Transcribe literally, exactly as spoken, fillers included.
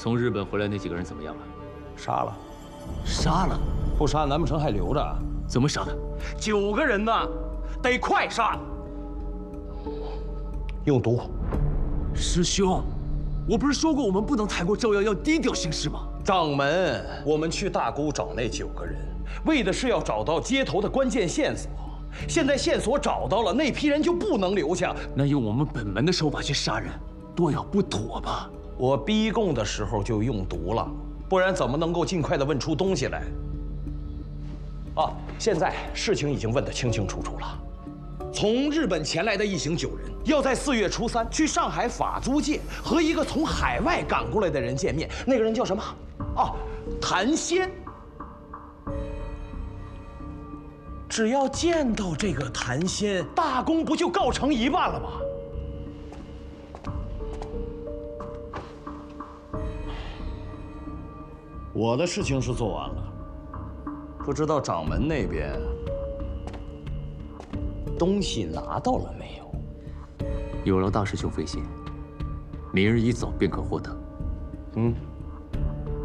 从日本回来那几个人怎么样了？ 杀了， 杀了？ 不杀难不成还留着？ 怎么杀的？ 九个人呢，得快杀。用毒。 师兄，我不是说过我们不能太过招摇，要低调行事吗？ 掌门，我们去大沟找那九个人，为的是要找到接头的关键线索。现在线索找到了，那批人就不能留下。 那用我们本门的手法去杀人，多少不妥吧？ 我逼供的时候就用毒了，不然怎么能够尽快的问出东西来？啊，现在事情已经问得清清楚楚了。从日本前来的一行九人，要在四月初三去上海法租界和一个从海外赶过来的人见面。那个人叫什么？啊，谭仙。只要见到这个谭仙，大功不就告成一半了吗？我的事情是做完了，不知道掌门那边东西拿到了没有？ 有劳大师兄费心，明日一早便可获得。 嗯。